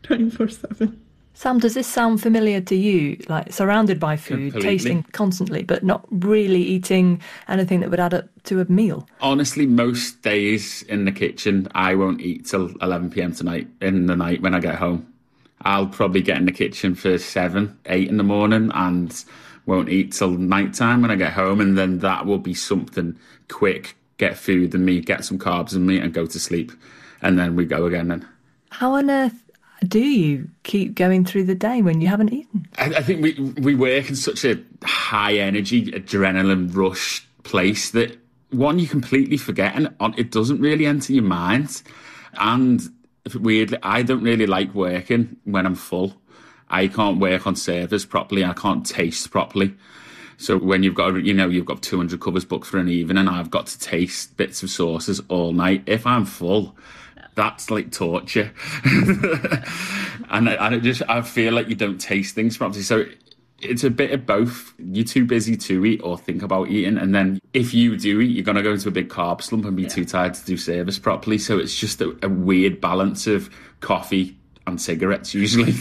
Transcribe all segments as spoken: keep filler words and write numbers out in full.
twenty-four seven. Sam, does this sound familiar to you? Like surrounded by food, Completely. tasting constantly, but not really eating anything that would add up to a meal? Honestly, most days in the kitchen, I won't eat till eleven p.m. tonight, in the night when I get home. I'll probably get in the kitchen for seven, eight in the morning and won't eat till nighttime when I get home. And then that will be something quick, get food in me, get some carbs in me and go to sleep. And then we go again then. How on earth do you keep going through the day when you haven't eaten? I, I think we we work in such a high energy, adrenaline rush place that, one, you completely forget and it doesn't really enter your mind. And weirdly, I don't really like working when I'm full. I can't work on servers properly. I can't taste properly. So when you've got, you know, you've got two hundred covers booked for an evening and I've got to taste bits of sauces all night. If I'm full, that's like torture. and, I, and it just, I feel like you don't taste things properly. So it's a bit of both. You're too busy to eat or think about eating. And then if you do eat, you're going to go into a big carb slump and be yeah. too tired to do service properly. So it's just a, a weird balance of coffee and cigarettes usually.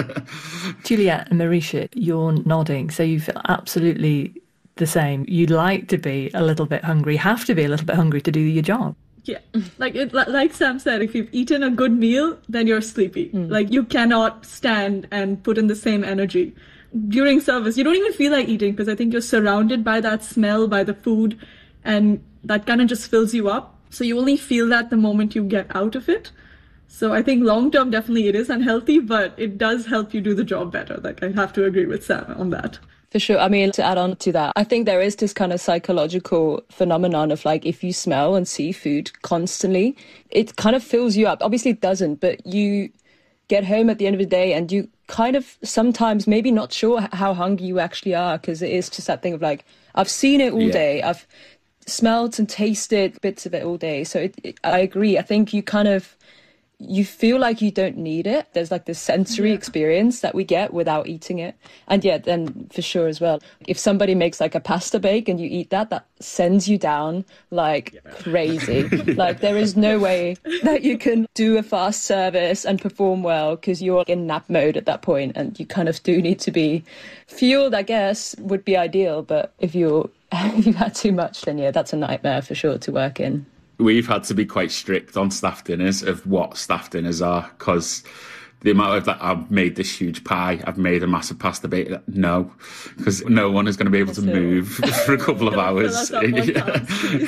Juliet and Marisha, you're nodding. So you feel absolutely the same. You'd like to be a little bit hungry, have to be a little bit hungry to do your job. Yeah, like it, like Sam said, if you've eaten a good meal, then you're sleepy. Mm. Like you cannot stand and put in the same energy. During service, you don't even feel like eating because I think you're surrounded by that smell, by the food, and that kind of just fills you up. So you only feel that the moment you get out of it. So I think long term, definitely it is unhealthy, but it does help you do the job better. Like I have to agree with Sam on that. For sure. I mean, to add on to that, I think there is this kind of psychological phenomenon of like, if you smell and see food constantly, it kind of fills you up. Obviously it doesn't, but you get home at the end of the day and you kind of sometimes maybe not sure how hungry you actually are, because it is just that thing of like, I've seen it all yeah. day. I've smelled and tasted bits of it all day. So it, it, I agree. I think you kind of, you feel like you don't need it. There's like this sensory yeah. experience that we get without eating it. And yeah, then for sure as well, if somebody makes like a pasta bake and you eat that, that sends you down like yeah. crazy. Like there is no way that you can do a fast service and perform well because you're in nap mode at that point, and you kind of do need to be fueled, I guess, would be ideal. But if you're if you had too much, then yeah, that's a nightmare for sure to work in. We've had to be quite strict on staff dinners of what staff dinners are, because the amount of that I've made this huge pie, I've made a massive pasta bake. No, because no one is going to be able to move for a couple of hours. Yeah. Yeah.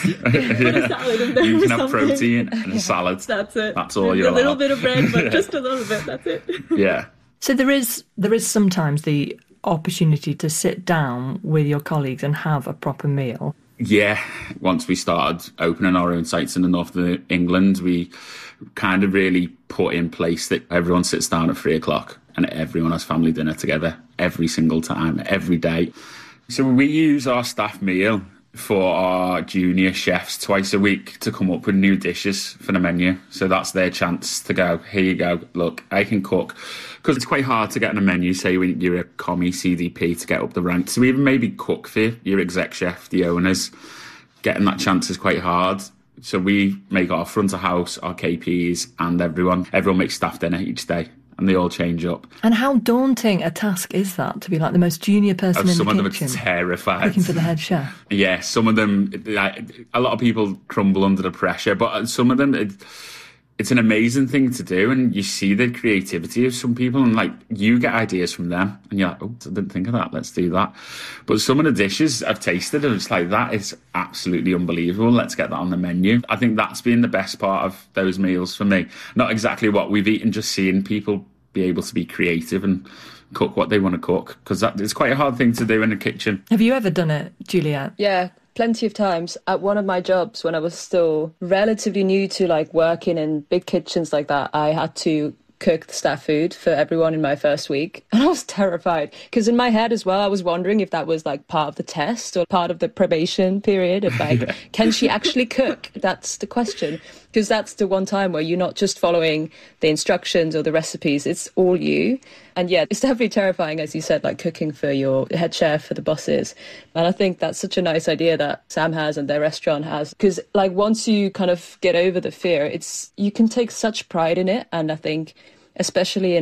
Put a salad in there. You can have something. protein and a salad. That's it. That's all Maybe you're a little allowed. bit of bread, but just a little bit. That's it. Yeah. So there is there is sometimes the opportunity to sit down with your colleagues and have a proper meal. Yeah, once we started opening our own sites in the north of England, we kind of really put in place that everyone sits down at three o'clock and everyone has family dinner together every single time, every day. So we use our staff meal for our junior chefs twice a week to come up with new dishes for the menu. So that's their chance to go, here you go, look, I can cook. Because it's quite hard to get on a menu, say when you're a commie C D P, to get up the ranks. So even maybe cook for your exec chef, the owners, getting that chance is quite hard. So we make our front of house, our K Ps, and everyone. Everyone makes staff dinner each day, and they all change up. And how daunting a task is that, to be like the most junior person oh, in some the of kitchen? Them are terrified. Looking for the head chef. Yeah, some of them, like, a lot of people crumble under the pressure, but some of them, it, it's an amazing thing to do, and you see the creativity of some people, and like you get ideas from them, and you're like, oh, I didn't think of that, let's do that. But some of the dishes I've tasted, and it's like, that is absolutely unbelievable, let's get that on the menu. I think that's been the best part of those meals for me. Not exactly what we've eaten, just seeing people be able to be creative and cook what they want to cook, because that it's quite a hard thing to do in the kitchen. Have you ever done it, Juliet? Yeah, plenty of times. At one of my jobs, when I was still relatively new to like working in big kitchens like that, I had to cook the staff food for everyone in my first week, and I was terrified because in my head as well I was wondering if that was like part of the test or part of the probation period of like yeah. Can she actually cook? That's the question, because that's the one time where you're not just following the instructions or the recipes, it's all you. And yeah, it's definitely terrifying, as you said, like cooking for your head chef, for the bosses. And I think that's such a nice idea that Sam has and their restaurant has, because like once you kind of get over the fear, it's you can take such pride in it. And I think especially in